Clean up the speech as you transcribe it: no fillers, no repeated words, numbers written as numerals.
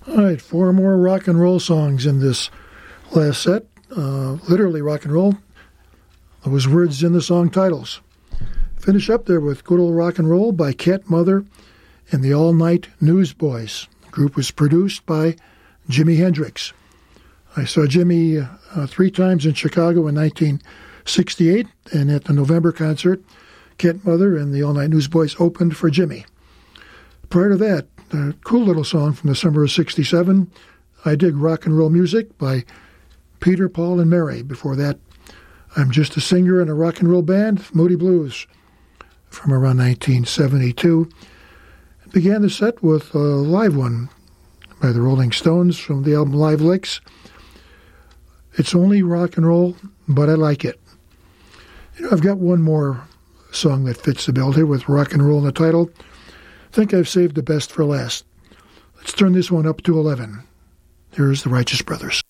All right, four more rock and roll songs in this last set. Literally rock and roll. Those words in the song titles. Finish up there with Good Old Rock and Roll by Cat Mother and the All Night Newsboys. The group was produced by Jimi Hendrix. I saw Jimi 3 times in Chicago in 1968, and at the November concert, Cat Mother and the All Night Newsboys opened for Jimi. Prior to that, a cool little song from the summer of '67, I Dig Rock and Roll Music by Peter, Paul, and Mary. Before that, I'm Just a Singer in a Rock and Roll Band, Moody Blues, from around 1972. I began the set with a live one by the Rolling Stones from the album Live Licks. It's only rock and roll, but I like it. You know, I've got one more song that fits the bill here with rock and roll in the title. I think I've saved the best for last. Let's turn this one up to 11. Here's the Righteous Brothers.